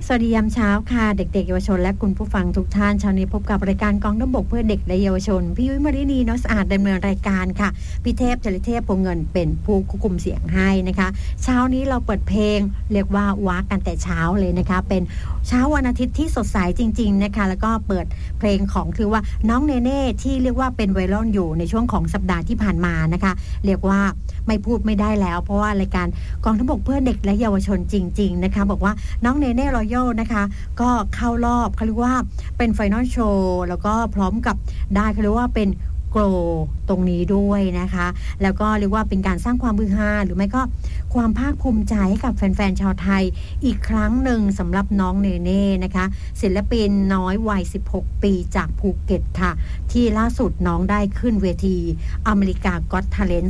สวัสดียามเช้าค่ะเด็กๆเยาวชนและคุณผู้ฟังทุกท่านเช้านี้พบกับรายการกองทัพบกเพื่อเด็กและเยาวชนพี่ยุ้ยมรินีน้อสะอาดดำเนินรายการค่ะพี่เทพจริเทพพงเงินเป็นผู้ควบคุมเสียงให้นะคะเช้านี้เราเปิดเพลงเรียกว่าว้ากันแต่เช้าเลยนะคะเป็นเช้าวันอาทิตย์ที่สดใสจริงๆนะคะแล้วก็เปิดเพลงของคือว่าน้องเนเน่ที่เรียกว่าเป็นไวรัลอยู่ในช่วงของสัปดาห์ที่ผ่านมานะคะเรียกว่าไม่พูดไม่ได้แล้วเพราะว่ารายการกองทัพบกเพื่อเด็กและเยาวชนจริงๆนะคะบอกว่าน้องเนเน่รอยัลนะคะก็เข้ารอบเขาเรียกว่าเป็นไฟนอลโชว์แล้วก็พร้อมกับได้เขาเรียกว่าเป็นโกลตรงนี้ด้วยนะคะแล้วก็เรียกว่าเป็นการสร้างความฮือฮาหรือไม่ก็ความภาคภูมิใจให้กับแฟนๆชาวไทยอีกครั้งหนึ่งสำหรับน้องเนเน่นะคะศิลปินน้อยวัย16ปีจากภูเก็ตค่ะที่ล่าสุดน้องได้ขึ้นเวทีอเมริกาก็อต Talent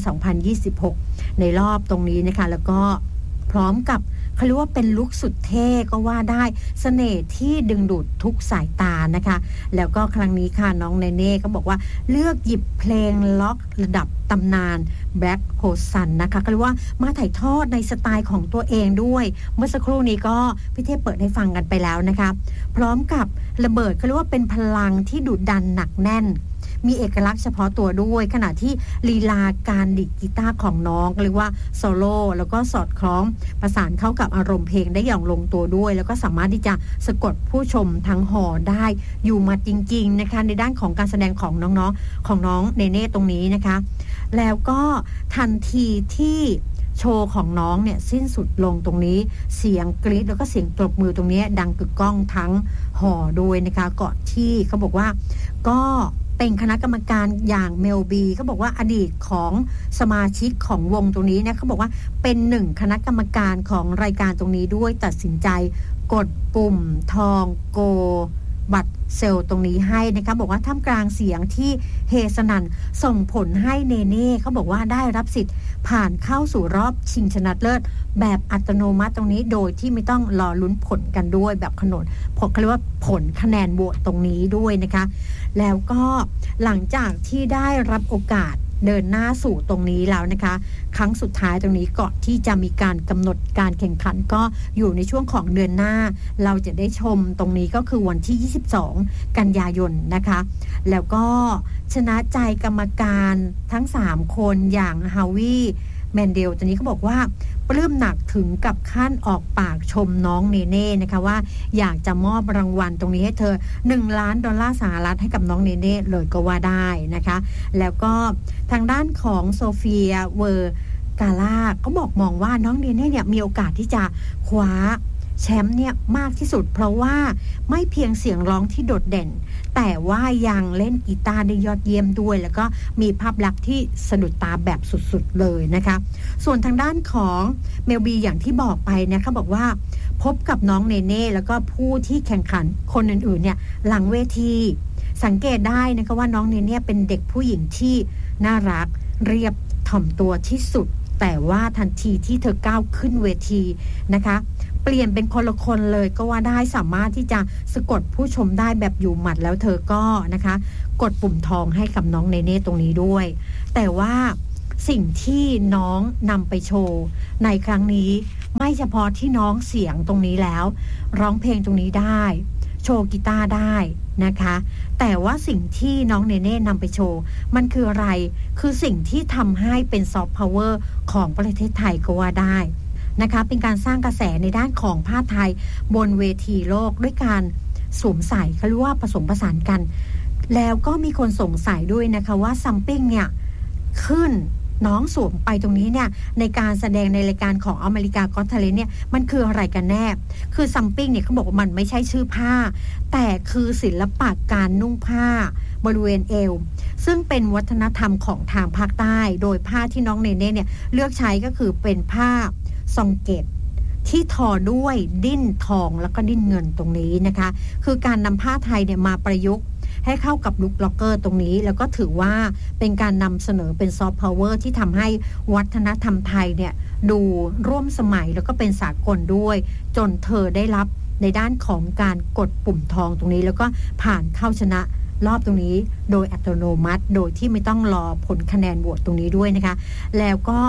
2026ในรอบตรงนี้นะคะแล้วก็พร้อมกับเขาเรียกว่าเป็นลุคสุดเท่ก็ว่าได้เสน่ห์ที่ดึงดูดทุกสายตานะคะแล้วก็ครั้งนี้ค่ะน้องเนเน่ก็บอกว่าเลือกหยิบเพลงล็อกระดับตำนาน Black Hole Sun นะคะก็เรียกว่ามาถ่ายทอดในสไตล์ของตัวเองด้วยเมื่อสักครู่นี้ก็พี่เทพเปิดให้ฟังกันไปแล้วนะคะพร้อมกับระเบิดเขาเรียกว่าเป็นพลังที่ดุดันหนักแน่นมีเอกลักษณ์เฉพาะตัวด้วยขณะที่ลีลาการดีดกีตาร์ของน้องเรียกว่าโซโล่แล้วก็สอดคล้องประสานเข้ากับอารมณ์เพลงได้อย่างลงตัวด้วยแล้วก็สามารถที่จะสะกดผู้ชมทั้งหอได้อยู่มาจริงๆนะคะในด้านของการแสดงของน้องๆของน้องเนเน่ตรงนี้นะคะแล้วก็ทันทีที่โชว์ของน้องเนี่ยสิ้นสุดลงตรงนี้เสียงกรี๊ดแล้วก็เสียงปรบมือตรงนี้ดังกึกก้องทั้งหอด้วยนะคะก่อนที่เขาบอกว่าก็เป็นคณะกรรมการอย่างเมลบีเขาบอกว่าอดีตของสมาชิกของวงตรงนี้เนี่ยเขาบอกว่าเป็นหนึ่งคณะกรรมการของรายการตรงนี้ด้วยตัดสินใจกดปุ่มทองโกบัตรเซลตรงนี้ให้นะคะบอกว่าท่ามกลางเสียงที่เฮสนั่นส่งผลให้เนเน่เขาบอกว่าได้รับสิทธิ์ผ่านเข้าสู่รอบชิงชนะเลิศแบบอัตโนมัติตรงนี้โดยที่ไม่ต้องรอลุ้นผลกันด้วยแบบขนนเขาเรียกว่าผลคะแนนโหวตตรงนี้ด้วยนะคะแล้วก็หลังจากที่ได้รับโอกาสเดินหน้าสู่ตรงนี้แล้วนะคะครั้งสุดท้ายตรงนี้ก่อนที่จะมีการกำหนดการแข่งขันก็อยู่ในช่วงของเดือนหน้าเราจะได้ชมตรงนี้ก็คือวันที่22กันยายนนะคะแล้วก็ชนะใจกรรมการทั้ง3คนอย่างฮาวิแมนเดลตอนนี้เขาบอกว่าปลื้มหนักถึงกับขั้นออกปากชมน้องเนเน่นะคะว่าอยากจะมอบรางวัลตรงนี้ให้เธอ$1 ล้านให้กับน้องเนเน่เลยก็ว่าได้นะคะแล้วก็ทางด้านของโซเฟียเวอร์กาล่าก็มองว่าน้องเนเน่เนี่ยมีโอกาสที่จะคว้าแชมป์เนี่ยมากที่สุดเพราะว่าไม่เพียงเสียงร้องที่โดดเด่นแต่ว่ายังเล่นกีตาร์ได้ยอดเยี่ยมด้วยแล้วก็มีภาพลักษณ์ที่สะดุดตาแบบสุดๆเลยนะคะส่วนทางด้านของเมลบีอย่างที่บอกไปเนี่ยเขาบอกว่าพบกับน้องเนเน่แล้วก็ผู้ที่แข่งขันคนอื่นๆเนี่ยหลังเวทีสังเกตได้นะคะว่าน้องเนเน่เป็นเด็กผู้หญิงที่น่ารักเรียบถ่อมตัวที่สุดแต่ว่าทันทีที่เธอก้าวขึ้นเวทีนะคะเปลี่ยนเป็นคนละคนเลยก็ว่าได้สามารถที่จะสะกดผู้ชมได้แบบอยู่หมัดแล้วเธอก็นะคะกดปุ่มทองให้กับน้องเนเน่ตรงนี้ด้วยแต่ว่าสิ่งที่น้องนำไปโชว์ในครั้งนี้ไม่เฉพาะที่น้องเสียงตรงนี้แล้วร้องเพลงตรงนี้ได้โชว์กีตาร์ได้นะคะแต่ว่าสิ่งที่น้องเนเน่นำไปโชว์มันคืออะไรคือสิ่งที่ทำให้เป็นซอฟต์พาวเวอร์ของประเทศไทยก็ว่าได้นะคะเป็นการสร้างกระแสในด้านของผ้าไทยบนเวทีโลกด้วยการสวมใส่เขาเรียกว่าผสมผสานกันแล้วก็มีคนสงสัยด้วยนะคะว่าซัมปิ้งเนี่ยขึ้นน้องสวมไปตรงนี้เนี่ยในการแสดงในรายการของอเมริกาก็อต Talent เนี่ยมันคืออะไรกันแน่คือซัมปิ้งเนี่ยเขาบอกว่ามันไม่ใช่ชื่อผ้าแต่คือศิลปะการนุ่งผ้าบริเวณเอวซึ่งเป็นวัฒนธรรมของทางภาคใต้โดยผ้าที่น้องเนเน่เนี่ยเลือกใช้ก็คือเป็นผ้าซองเกตที่ทอด้วยดิ้นทองแล้วก็ดิ้นเงินตรงนี้นะคะคือการนำผ้าไทยเนี่ยมาประยุกต์ให้เข้ากับลุคล็อกเกอร์ตรงนี้แล้วก็ถือว่าเป็นการนำเสนอเป็นซอฟต์พาวเวอร์ที่ทำให้วัฒนธรรมไทยเนี่ยดูร่วมสมัยแล้วก็เป็นสากลด้วยจนเธอได้รับในด้านของการกดปุ่มทองตรงนี้แล้วก็ผ่านเข้าชนะรอบตรงนี้โดยอัตโนมัติโดยที่ไม่ต้องรอผลคะแนนโหวตตรงนี้ด้วยนะคะแล้วก็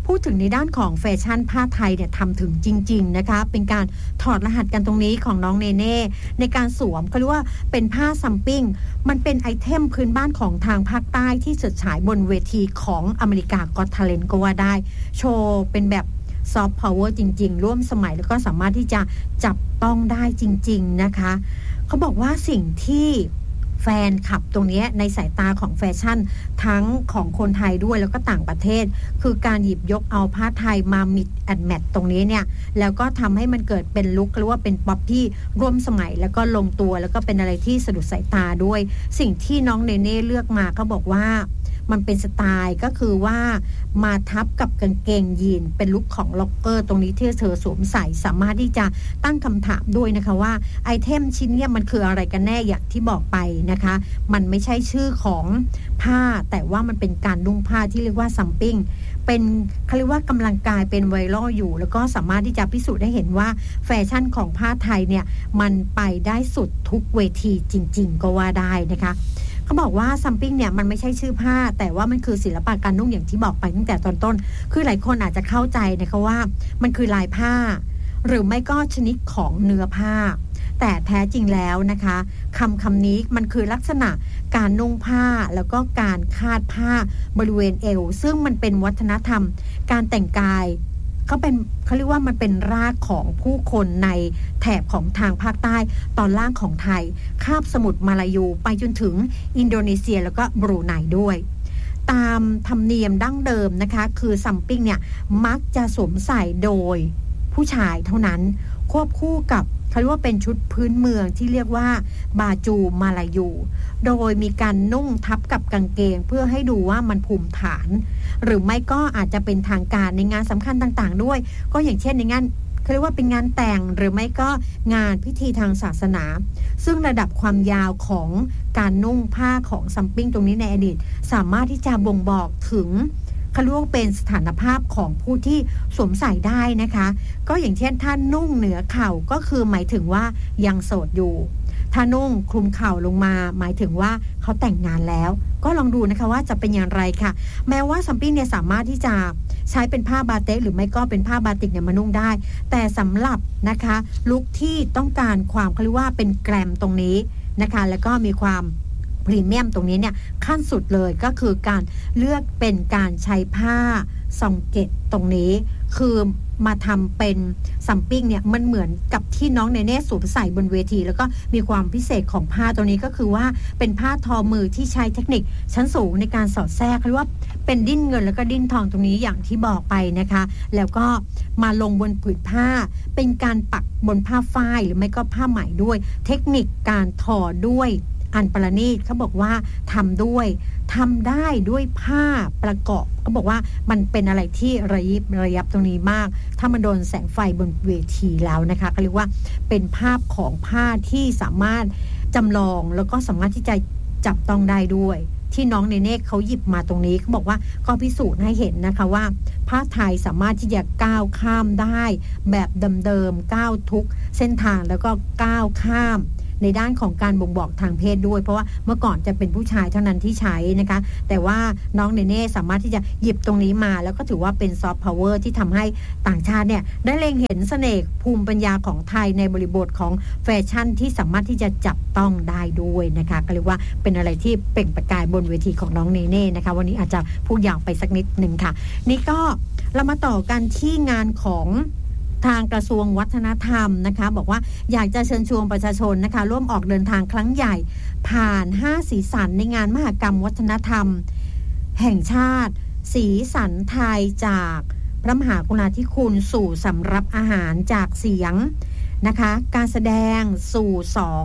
พูดถึงในด้านของแฟชั่นผ้าไทยเนี่ยทำถึงจริงๆนะคะเป็นการถอดรหัสกันตรงนี้ของน้องเนเน่ในการสวมเขาเรียกว่าเป็นผ้าซัมปิ้งมันเป็นไอเทมพื้นบ้านของทางภาคใต้ที่เฉิดฉายบนเวทีของอเมริกาก็อต ทาเลนต์ก็ว่าได้โชว์เป็นแบบซอฟต์พาวเวอร์จริงๆร่วมสมัยแล้วก็สามารถที่จะจับต้องได้จริงๆนะคะเขาบอกว่าสิ่งที่แฟนคลับตรงนี้ในสายตาของแฟชั่นทั้งของคนไทยด้วยแล้วก็ต่างประเทศคือการหยิบยกเอาผ้าไทยมามิกซ์แอนด์แมทตรงนี้เนี่ยแล้วก็ทำให้มันเกิดเป็นลุคหรือว่าเป็นป๊อปที่ร่วมสมัยแล้วก็ลงตัวแล้วก็เป็นอะไรที่สะดุดสายตาด้วยสิ่งที่น้องเนเน่เลือกมาเขาบอกว่ามันเป็นสไตล์ก็คือว่ามาทับกับกางเกงยีนเป็นลุคของล็อกเกอร์ตรงนี้ที่เธอสวมใส่สามารถที่จะตั้งคำถามด้วยนะคะว่าไอเทมชิ้นนี้มันคืออะไรกันแน่อย่างที่บอกไปนะคะมันไม่ใช่ชื่อของผ้าแต่ว่ามันเป็นการนุ่งผ้าที่เรียกว่าซัมปิ้งเป็นเขาเรียกว่ากำลังกายเป็นไวรัลอยู่แล้วก็สามารถที่จะพิสูจน์ให้เห็นว่าแฟชั่นของผ้าไทยเนี่ยมันไปได้สุดทุกเวทีจริงๆก็ว่าได้นะคะเขาบอกว่าซัมปิ้งเนี่ยมันไม่ใช่ชื่อผ้าแต่ว่ามันคือศิลปะการนุ่งอย่างที่บอกไปตั้งแต่ตอนต้นคือหลายคนอาจจะเข้าใจนะคะว่ามันคือลายผ้าหรือไม่ก็ชนิดของเนื้อผ้าแต่แท้จริงแล้วนะคะคำนี้มันคือลักษณะการนุ่งผ้าแล้วก็การคาดผ้าบริเวณเอวซึ่งมันเป็นวัฒนธรรมการแต่งกายเขาเรียกว่ามันเป็นรากของผู้คนในแถบของทางภาคใต้ตอนล่างของไทยคาบสมุทรมาลายูไปจนถึงอินโดนีเซียแล้วก็บรูไนด้วยตามธรรมเนียมดั้งเดิมนะคะคือซัมปิ้งเนี่ยมักจะสวมใส่โดยผู้ชายเท่านั้นควบคู่กับเขาเรียกว่าเป็นชุดพื้นเมืองที่เรียกว่าบาจูมาลายูโดยมีการนุ่งทับกับกางเกงเพื่อให้ดูว่ามันภูมิฐานหรือไม่ก็อาจจะเป็นทางการในงานสำคัญต่างๆด้วยก็อย่างเช่นในงานเขาเรียกว่าเป็นงานแต่งหรือไม่ก็งานพิธีทางศาสนาซึ่งระดับความยาวของการนุ่งผ้าของซัมปิ้งตรงนี้ในอดีตสามารถที่จะบ่งบอกถึงเขาเรียกว่าเป็นสถานภาพของผู้ที่สวมใส่ได้นะคะก็อย่างเช่นถ้านุ่งเหนือเข่าก็คือหมายถึงว่ายังโสดอยู่ถ้านุ่งคลุมเข่าลงมาหมายถึงว่าเขาแต่งงานแล้วก็ลองดูนะคะว่าจะเป็นอย่างไรค่ะแม้ว่าซัมปิ้งเนี่ยสามารถที่จะใช้เป็นผ้าบาเต็กหรือไม่ก็เป็นผ้าบาติกเนี่ยมานุ่งได้แต่สำหรับนะคะลุคที่ต้องการความเขาเรียกว่าเป็นแกรมตรงนี้นะคะแล้วก็มีความพรีเมียมตรงนี้เนี่ยขั้นสุดเลยก็คือการเลือกเป็นการใช้ผ้าซองเกตตรงนี้คือมาทำเป็นซัมปิ้งเนี่ยมันเหมือนกับที่น้องเนเน่สวมใส่บนเวทีแล้วก็มีความพิเศษของผ้าตัวนี้ก็คือว่าเป็นผ้าทอมือที่ใช้เทคนิคชั้นสูงในการสอดแทรกเรียกว่าเป็นดิ้นเงินแล้วก็ดิ้นทองตรงนี้อย่างที่บอกไปนะคะแล้วก็มาลงบนผืนผ้าเป็นการปักบนผ้าฝ้ายหรือไม่ก็ผ้าไหมด้วยเทคนิคการทอด้วยอันประณีตเขาบอกว่าทำได้ด้วยผ้าประกอบเขาบอกว่ามันเป็นอะไรที่ระยิบระยับตรงนี้มากถ้ามันโดนแสงไฟบนเวทีแล้วนะคะเขาเรียกว่าเป็นภาพของผ้าที่สามารถจำลองแล้วก็สามารถที่จะจับต้องได้ด้วยที่น้องเนเน่เขาหยิบมาตรงนี้เขาบอกว่าก็พิสูจน์ให้เห็นนะคะว่าผ้าไทยสามารถที่จะก้าวข้ามได้แบบเดิมๆก้าวทุกเส้นทางแล้วก็ก้าวข้ามในด้านของการบ่งบอกทางเพศด้วยเพราะว่าเมื่อก่อนจะเป็นผู้ชายเท่านั้นที่ใช้นะคะแต่ว่าน้องเนเน่สามารถที่จะหยิบตรงนี้มาแล้วก็ถือว่าเป็นซอฟต์พาวเวอร์ที่ทำให้ต่างชาติเนี่ยได้เล็งเห็นเสน่ห์ภูมิปัญญาของไทยในบริบทของแฟชั่นที่สามารถที่จะจับต้องได้ด้วยนะคะก็เรียกว่าเป็นอะไรที่เปล่งประกายบนเวทีของน้องเนเน่นะคะวันนี้อาจจะพูดยาวไปสักนิดนึงค่ะนี่ก็เรามาต่อกันที่งานของทางกระทรวงวัฒนธรรมนะคะบอกว่าอยากจะเชิญชวนประชาชนนะคะร่วมออกเดินทางครั้งใหญ่ผ่าน5สีสันในงานมหกรรมวัฒนธรรมแห่งชาติสีสันไทยจากพระมหากรุณาธิคุณสู่สำรับอาหารจากเสียงนะคะการแสดงสู่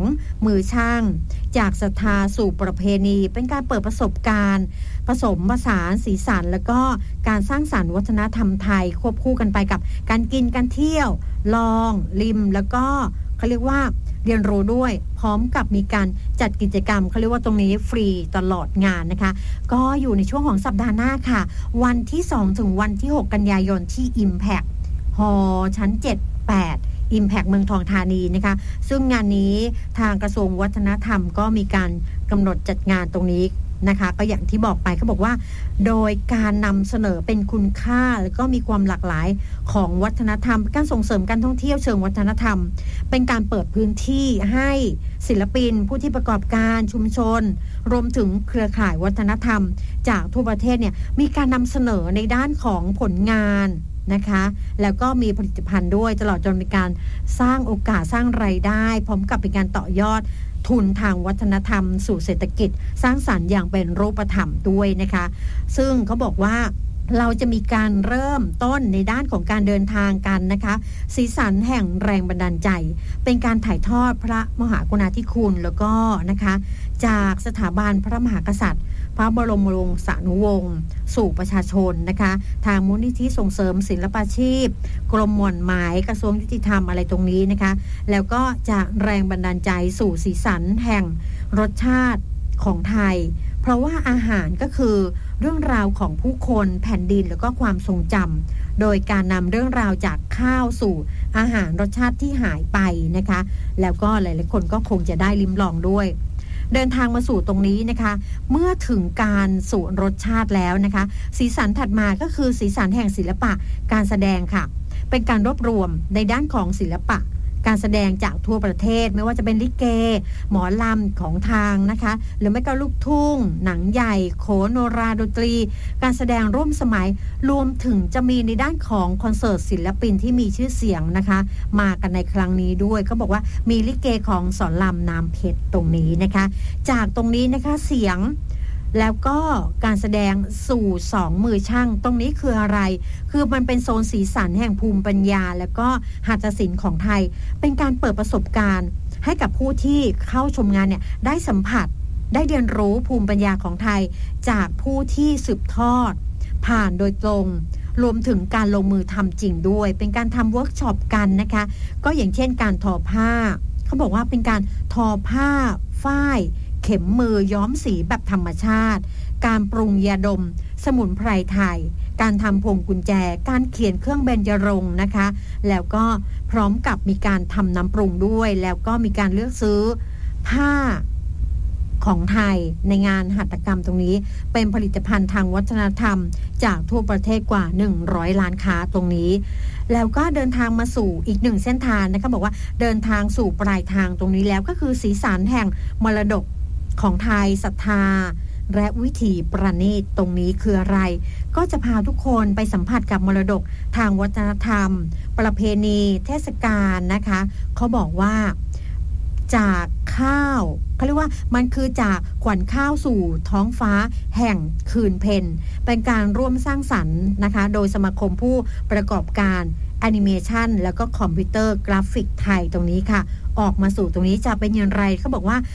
2มือช่างจากศรัทธาสู่ประเพณีเป็นการเปิดประสบการณ์ผสมผสานสีสันแล้วก็การสร้างสรรค์วัฒนธรรมไทยควบคู่กันไปกับการกินการเที่ยวลองลิมแล้วก็เขาเรียกว่าเรียนรู้ด้วยพร้อมกับมีการจัดกิจกรรมเขาเรียกว่าตรงนี้ฟรีตลอดงานนะคะก็อยู่ในช่วงของสัปดาห์หน้าค่ะวันที่2ถึงวันที่6กันยายนที่ Impact ฮอชั้น7-8Impact เมืองทองธานีนะคะซึ่งงานนี้ทางกระทรวงวัฒนธรรมก็มีการกำหนดจัดงานตรงนี้นะคะก็อย่างที่บอกไปเขาบอกว่าโดยการนำเสนอเป็นคุณค่าแล้วก็มีความหลากหลายของวัฒนธรรมการส่งเสริมการท่องเที่ยวเชิงวัฒนธรรมเป็นการเปิดพื้นที่ให้ศิลปินผู้ที่ประกอบการชุมชนรวมถึงเครือข่ายวัฒนธรรมจากทั่วประเทศเนี่ยมีการนำเสนอในด้านของผลงานนะคะแล้วก็มีผลิตภัณฑ์ด้วยตลอดจนเป็นการสร้างโอกาสสร้างรายได้พร้อมกับเป็นการต่อยอดทุนทางวัฒนธรรมสู่เศรษฐกิจสร้างสรรค์อย่างเป็นรูปธรรมด้วยนะคะซึ่งเขาบอกว่าเราจะมีการเริ่มต้นในด้านของการเดินทางกันนะคะสีสันแห่งแรงบันดาลใจเป็นการถ่ายทอดพระมหากรุณาธิคุณแล้วก็นะคะจากสถาบันพระมหากษัตริย์พระบรมวงศานุวงศ์สู่ประชาชนนะคะทางมูลนิธิส่งเสริมศิลปาชีพกรมหม่อนหมายกระทรวงยุติธรรมอะไรตรงนี้นะคะแล้วก็จะแรงบันดาลใจสู่สีสันแห่งรสชาติของไทยเพราะว่าอาหารก็คือเรื่องราวของผู้คนแผ่นดินแล้วก็ความทรงจำโดยการนำเรื่องราวจากข้าวสู่อาหารรสชาติที่หายไปนะคะแล้วก็หลายๆคนก็คงจะได้ลิ้มลองด้วยเดินทางมาสู่ตรงนี้นะคะเมื่อถึงการสู่รสชาติแล้วนะคะสีสันถัดมาก็คือสีสันแห่งศิลปะการแสดงค่ะเป็นการรวบรวมในด้านของศิลปะการแสดงจากทั่วประเทศไม่ว่าจะเป็นลิเกหมอลำของทางนะคะหรือไม่ก็ลูกทุ่งหนังใหญ่โขนโนราดนตรีการแสดงร่วมสมัยรวมถึงจะมีในด้านของคอนเสิร์ตศิลปินที่มีชื่อเสียงนะคะมากันในครั้งนี้ด้วยเขาบอกว่ามีลิเกของสอนรามน้ำเพชรตรงนี้นะคะจากตรงนี้นะคะเสียงแล้วก็การแสดงสู่สองมือช่างตรงนี้คืออะไรคือมันเป็นโซนสีสันแห่งภูมิปัญญาแล้วก็หัตถศิลป์ของไทยเป็นการเปิดประสบการณ์ให้กับผู้ที่เข้าชมงานเนี่ยได้สัมผัสได้เรียนรู้ภูมิปัญญาของไทยจากผู้ที่สืบทอดผ่านโดยตรงรวมถึงการลงมือทำจริงด้วยเป็นการทำเวิร์กช็อปกันนะคะก็อย่างเช่นการทอผ้าเขาบอกว่าเป็นการทอผ้าฝ้ายเข็มมือย้อมสีแบบธรรมชาติการปรุงยาดมสมุนไพรไทยการทำพวงกุญแจการเขียนเครื่องเบญจรงค์นะคะแล้วก็พร้อมกับมีการทำน้ำปรุงด้วยแล้วก็มีการเลือกซื้อผ้าของไทยในงานหัตถกรรมตรงนี้เป็นผลิตภัณฑ์ทางวัฒนธรรมจากทั่วประเทศกว่า100ล้านค้าตรงนี้แล้วก็เดินทางมาสู่อีกหนึ่งเส้นทางนะคะบอกว่าเดินทางสู่ปลายทางตรงนี้แล้วก็คือสีสันแห่งมรดกของไทยศรัทธาและวิถีประณีตตรงนี้คืออะไรก็จะพาทุกคนไปสัมผัสกับมรดกทางวัฒนธรรมประเพณีเทศกาลนะคะเขาบอกว่าจากข้าวเขาเรียกว่ามันคือจากขวัญข้าวสู่ท้องฟ้าแห่งคืนเพ็ญเป็นการร่วมสร้างสรรค์นะคะโดยสมาคมผู้ประกอบการแอนิเมชันแล้วก็คอมพิวเตอร์กราฟิกไทยตรงนี้ค่ะออกมาสู่ตรงนี้จะเป็นอย่างไรเขาบอกว่า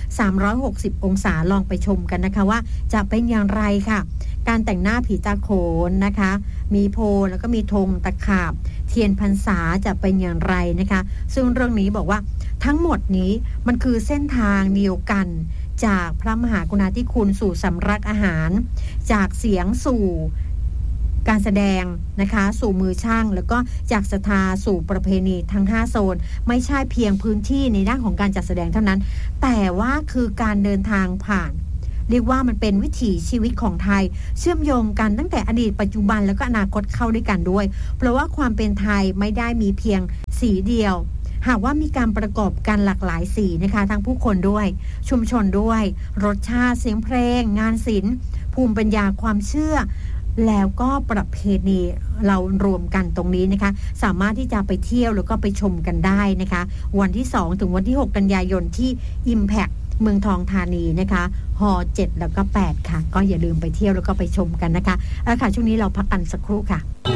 360องศาลองไปชมกันนะคะว่าจะเป็นอย่างไรค่ะการแต่งหน้าผีตาโขนนะคะมีโพแล้วก็มีธงตะขาบเทียนพรรษาจะเป็นอย่างไรนะคะซึ่งเรื่องนี้บอกว่าทั้งหมดนี้มันคือเส้นทางเดียวกันจากพระมหากรุณาธิคุณสู่สำรักอาหารจากเสียงสู่การแสดงนะคะสู่มือช่างแล้วก็จากศรัทธาสู่ประเพณีทั้ง5โซนไม่ใช่เพียงพื้นที่ในด้านของการจัดแสดงเท่านั้นแต่ว่าคือการเดินทางผ่านเรียกว่ามันเป็นวิถีชีวิตของไทยเชื่อมโยงกันตั้งแต่อดีตปัจจุบันแล้วก็อนาคตเข้าด้วยกันด้วยเพราะว่าความเป็นไทยไม่ได้มีเพียงสีเดียวหากว่ามีการประกอบกันหลากหลายสีนะคะทั้งผู้คนด้วยชุมชนด้วยรสชาติเสียงเพลงงานศิลป์ภูมิปัญญาความเชื่อแล้วก็ประเพณีเรารวมกันตรงนี้นะคะสามารถที่จะไปเที่ยวแล้วก็ไปชมกันได้นะคะวันที่2ถึงวันที่6กันยายนที่ Impact เมืองทองธานีนะคะฮ7แล้วก็8ค่ะก็อย่าลืมไปเที่ยวแล้วก็ไปชมกันนะคะเอาค่ะช่วงนี้เราพักกันสักครู่ค่ะ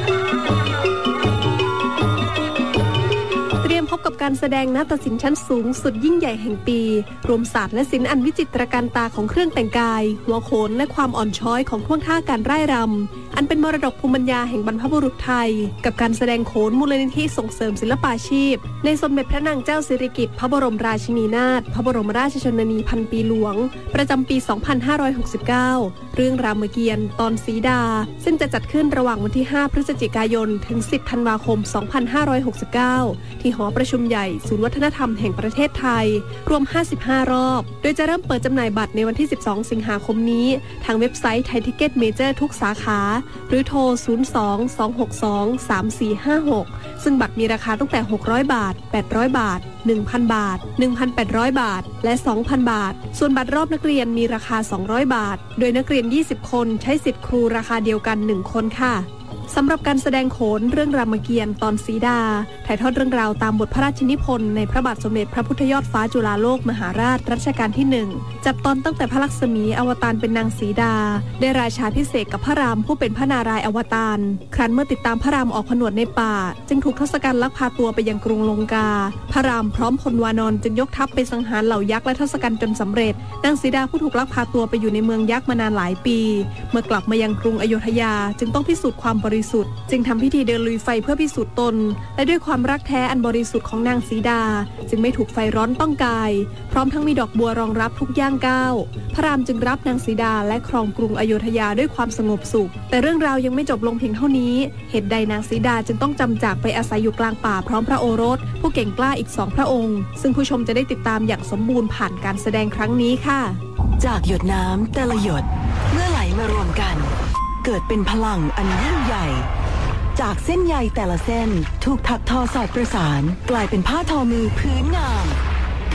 เตรียมพบกับการแสดงนาฏศิลป์ชั้นสูงสุดยิ่งใหญ่แห่งปีรวมศาสตร์และศิลป์อันวิจิตรการตาของเครื่องแต่งกายหัวโขนและความอ่อนช้อยของท่วงท่าการร่ายรำอันเป็นมรดกภูมิปัญญาแห่งบรรพบุรุษไทยกับการแสดงโขนมูลนิธิส่งเสริมศิลปาชีพในสมเด็จพระนางเจ้าสิริกิติ์พระบรมราชินีนาถพระบรมราชชนนีพันปีหลวงประจำปี 2569 เรื่องรามเกียรติ์ตอนสีดาซึ่งจะจัดขึ้นระหว่างวันที่5พฤศจิกายนถึง10ธันวาคม 2569ที่หอประประชุมใหญ่ศูนย์วัฒนธรรมแห่งประเทศไทยรวม55รอบโดยจะเริ่มเปิดจำหน่ายบัตรในวันที่12สิงหาคมนี้ทางเว็บไซต์ไทยทิเก็ตเมเจอร์ทุกสาขาหรือโทร02-262-3456ซึ่งบัตรมีราคาตั้งแต่600บาท800บาท1,000 บาท 1,800 บาทและ 2,000 บาทส่วนบัตรรอบนักเรียนมีราคา200บาทโดยนักเรียน20คนใช้สิทธิ์ครูราคาเดียวกัน1คนค่ะสำหรับการแสดงโขนเรื่องรามเกียรติ์ตอนสีดาถ่ายทอดเรื่องราวตามบทพระราชนิพนธ์ในพระบาทสมเด็จพระพุทธยอดฟ้าจุฬาโลกมหาราชรัชกาลที่1จัดตอนตั้งแต่พระลักษมีอวตารเป็นนางสีดาได้ราชาพิเศษกับพระรามผู้เป็นพระนารายณ์อวตารครั้นเมื่อติดตามพระรามออกผนวดในป่าจึงถูกทศกัณฐ์ลักพาตัวไปยังกรุงลงกาพระรามพร้อมพลวานนท์จึงยกทัพไปสังหารเหล่ายักษ์และทศกัณฐ์จนสำเร็จนางสีดาผู้ถูกลักพาตัวไปอยู่ในเมืองยักษ์มานานหลายปีเมื่อกลับมายังกรุงอโยธยาจึงต้องพิสูจน์ความบริสุทธิ์จึงทำพิธีเดินลุยไฟเพื่อพิสูจน์ตนและด้วยความรักแท้อันบริสุทธิ์ของนางสีดาจึงไม่ถูกไฟร้อนต้องกายพร้อมทั้งมีดอกบัวรองรับทุกย่างก้าวพระรามจึงรับนางสีดาและครองกรุงอโยธยาด้วยความสงบสุขแต่เรื่องราวยังไม่จบลงเพียงเท่านี้เหตุใดนางสีดาจึงต้องจำจากไปอาศัยอยู่กลางป่าพร้อมพระโอรสผู้เก่งกล้าอีก2พระองค์ซึ่งผู้ชมจะได้ติดตามอย่างสมบูรณ์ผ่านการแสดงครั้งนี้ค่ะจากหยดน้ำแต่ละหยดเมื่อไหลมารวมกันเกิดเป็นพลังอันยิ่งใหญ่จากเส้นใยแต่ละเส้นถูกถักทอสอดประสานกลายเป็นผ้าทอมือพื้นงาม